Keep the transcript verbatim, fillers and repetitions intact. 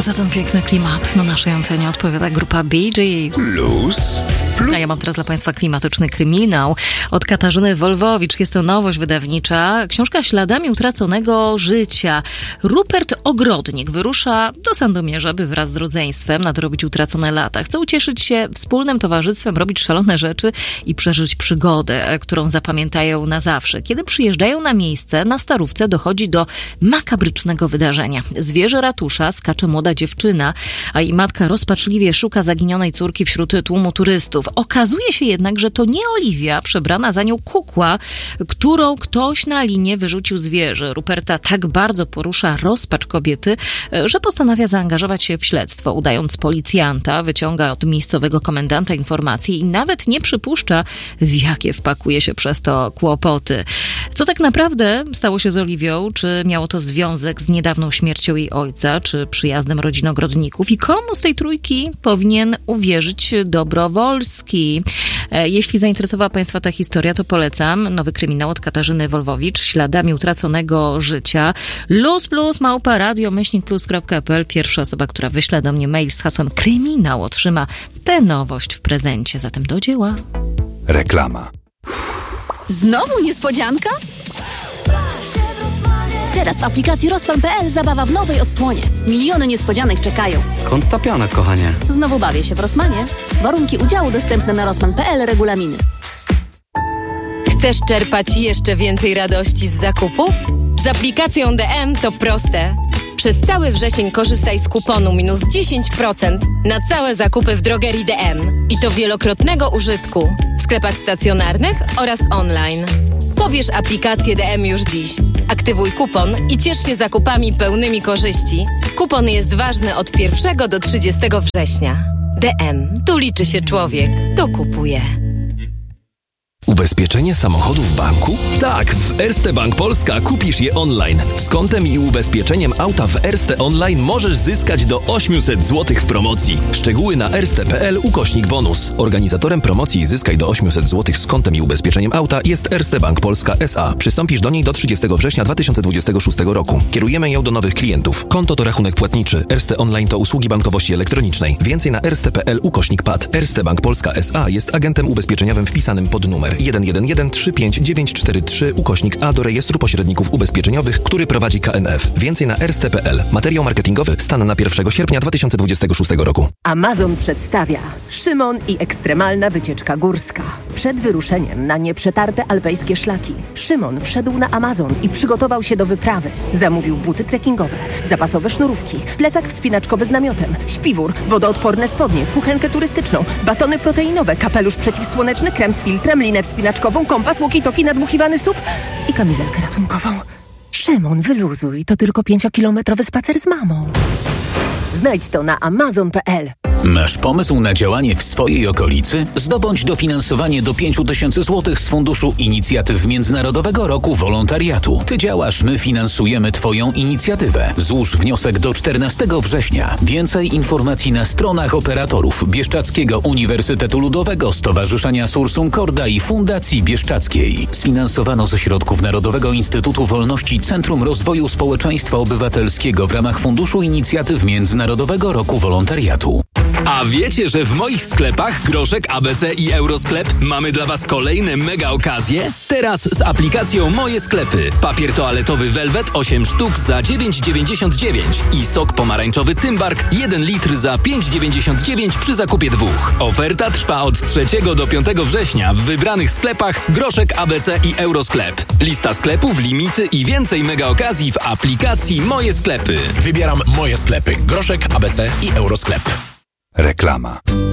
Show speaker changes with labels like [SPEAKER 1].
[SPEAKER 1] za ten piękny klimat na naszej antenie odpowiada grupa Bee Gees.
[SPEAKER 2] Plus, plus.
[SPEAKER 1] A ja mam teraz dla Państwa klimatyczny kryminał od Katarzyny Wolwowicz. Jest to nowość wydawnicza. Książka Śladami utraconego życia. Rupert Ogrodnik wyrusza do Sandomierza, by wraz z rodzeństwem nadrobić utracone lata. Chce ucieszyć się wspólnym towarzystwem, robić szalone rzeczy i przeżyć przygodę, którą zapamiętają na zawsze. Kiedy przyjeżdżają na miejsce, na Starówce dochodzi do makabrycznego wydarzenia. Zwierzę ratusza skacze młoda dziewczyna, a jej matka rozpaczliwie szuka zaginionej córki wśród tłumu turystów. Okazuje się jednak, że to nie Oliwia, przebrana za nią kukła, którą ktoś na linie wyrzucił zwierzę. Ruperta tak bardzo porusza rozpacz kobiety, że postanawia zaangażować się w śledztwo. Udając policjanta, wyciąga od miejscowego komendanta informacje i nawet nie przypuszcza, w jakie wpakuje się przez to kłopoty. Co tak naprawdę stało się z Oliwią? Czy miało to związek z niedawną śmiercią jej ojca, czy przyjazdem rodzin Ogrodników? I komu z tej trójki powinien uwierzyć Dobrowolski? Jeśli zainteresowała Państwa ta historia, to polecam nowy kryminał od Katarzyny Wolwowicz, Śladami utraconego życia. Luz plus małpa radio myślnik plus kropka p l. Pierwsza osoba, która wyśle do mnie mail z hasłem kryminał, otrzyma tę nowość w prezencie. Zatem do dzieła.
[SPEAKER 2] Reklama.
[SPEAKER 3] Znowu niespodzianka? Teraz w aplikacji Rozpan kropka p l zabawa w nowej odsłonie. Miliony niespodzianek czekają.
[SPEAKER 4] Skąd ta piana, kochanie?
[SPEAKER 3] Znowu bawię się w Rossmanie. Warunki udziału dostępne na rozpan kropka p l, regulaminy.
[SPEAKER 5] Chcesz czerpać jeszcze więcej radości z zakupów? Z aplikacją D M to proste. Przez cały wrzesień korzystaj z kuponu minus dziesięć procent na całe zakupy w drogerii D M. I to wielokrotnego użytku w sklepach stacjonarnych oraz online. Pobierz aplikację D M już dziś. Aktywuj kupon i ciesz się zakupami pełnymi korzyści. Kupon jest ważny od pierwszego do trzydziestego września. D M. Tu liczy się człowiek. Tu kupuje.
[SPEAKER 6] Ubezpieczenie samochodu w banku? Tak, w Erste Bank Polska kupisz je online. Z kontem i ubezpieczeniem auta w Erste Online możesz zyskać do osiemset złotych w promocji. Szczegóły na erste kropka p l ukośnik bonus. Organizatorem promocji Zyskaj do osiemset złotych z kontem i ubezpieczeniem auta jest Erste Bank Polska S A. Przystąpisz do niej do trzydziestego września dwa tysiące dwudziestego szóstego roku. Kierujemy ją do nowych klientów. Konto to rachunek płatniczy. Erste Online to usługi bankowości elektronicznej. Więcej na erste kropka p l ukośnik p a d. Erste Bank Polska S A jest agentem ubezpieczeniowym wpisanym pod numer jeden jeden jeden trzy pięć dziewięć cztery trzy ukośnik A do rejestru pośredników ubezpieczeniowych, który prowadzi K N F. Więcej na erste kropka p l. Materiał marketingowy stan na pierwszego sierpnia dwa tysiące dwudziestego szóstego roku.
[SPEAKER 7] Amazon przedstawia Szymon i ekstremalna wycieczka górska. Przed wyruszeniem na nieprzetarte alpejskie szlaki Szymon wszedł na Amazon i przygotował się do wyprawy. Zamówił buty trekkingowe, zapasowe sznurówki, plecak wspinaczkowy z namiotem, śpiwór, wodoodporne spodnie, kuchenkę turystyczną, batony proteinowe, kapelusz przeciwsłoneczny, krem z filtrem, linę wspinaczkową, kompas, walkie-talkie, nadmuchiwany sup i kamizelkę ratunkową. Szymon, wyluzuj, to tylko pięciokilometrowy spacer z mamą. Znajdź to na amazon kropka p l.
[SPEAKER 8] Masz pomysł na działanie w swojej okolicy? Zdobądź dofinansowanie do pięć tysięcy złotych z Funduszu Inicjatyw Międzynarodowego Roku Wolontariatu. Ty działasz, my finansujemy Twoją inicjatywę. Złóż wniosek do czternastego września. Więcej informacji na stronach operatorów Bieszczadzkiego Uniwersytetu Ludowego, Stowarzyszenia Sursum Corda i Fundacji Bieszczadzkiej. Sfinansowano ze środków Narodowego Instytutu Wolności Centrum Rozwoju Społeczeństwa Obywatelskiego w ramach Funduszu Inicjatyw Międzynarodowego Roku Wolontariatu.
[SPEAKER 9] A wiecie, że w moich sklepach Groszek, A B C i Eurosklep mamy dla Was kolejne mega okazje? Teraz z aplikacją Moje Sklepy. Papier toaletowy Velvet osiem sztuk za dziewięć dziewięćdziesiąt dziewięć i sok pomarańczowy Tymbark jeden litr za pięć dziewięćdziesiąt dziewięć przy zakupie dwóch. Oferta trwa od trzeciego do piątego września w wybranych sklepach Groszek, A B C i Eurosklep. Lista sklepów, limity i więcej mega okazji w aplikacji Moje Sklepy.
[SPEAKER 10] Wybieram Moje Sklepy. Groszek, A B C i Eurosklep.
[SPEAKER 2] Reklama.